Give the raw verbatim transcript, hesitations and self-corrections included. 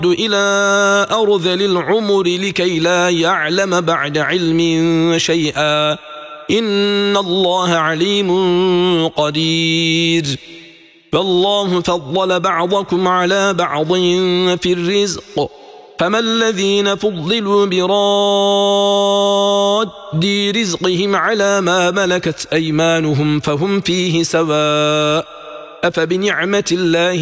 إلى أرذل العمر لكي لا يعلم بعد علم شيئا إن الله عليم قدير فالله فضل بعضكم على بعض في الرزق فما الذين فضلوا براد رزقهم على ما ملكت أيمانهم فهم فيه سواء أفبنعمة الله